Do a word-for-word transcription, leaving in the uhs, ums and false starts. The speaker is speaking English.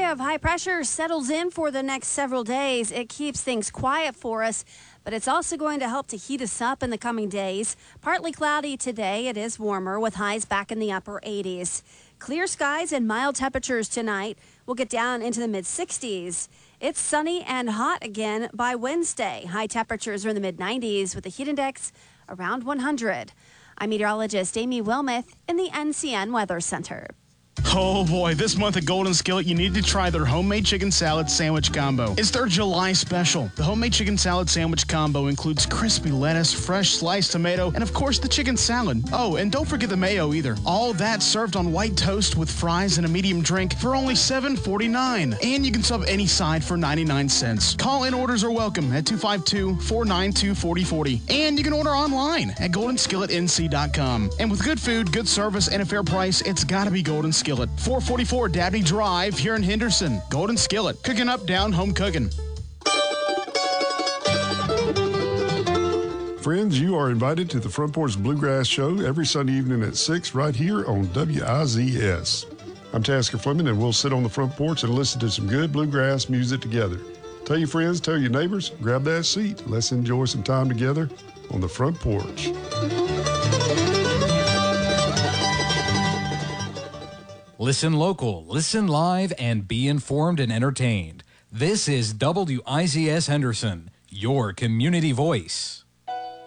area of high pressure settles in for the next several days, it keeps things quiet for us, but it's also going to help to heat us up in the coming days. Partly cloudy today. It is warmer with highs back in the upper eighties. Clear skies and mild temperatures tonight. We'll get down into the mid sixties. It's sunny and hot again by Wednesday. High temperatures are in the mid nineties with the heat index around one hundred. I'm meteorologist Amy Wilmoth in the N C N Weather Center. Oh boy, this month at Golden Skillet, you need to try their homemade chicken salad sandwich combo. It's their July special. The homemade chicken salad sandwich combo includes crispy lettuce, fresh sliced tomato, and of course the chicken salad. Oh, and don't forget the mayo either. All that served on white toast with fries and a medium drink for only seven forty-nine. And you can sub any side for ninety-nine cents. Call-in orders are welcome at two five two, four nine two, four zero four zero. And you can order online at golden skillet n c dot com. And with good food, good service, and a fair price, it's gotta be Golden Skillet. four forty-four Dabney Drive here in Henderson. Golden Skillet. Cooking up, down, home cooking. Friends, you are invited to the Front Porch Bluegrass Show every Sunday evening at six right here on W I Z S. I'm Tasker Fleming, and we'll sit on the front porch and listen to some good bluegrass music together. Tell your friends, tell your neighbors, grab that seat. Let's enjoy some time together on the front porch. Listen local, listen live, and be informed and entertained. This is W I Z S Henderson, your community voice.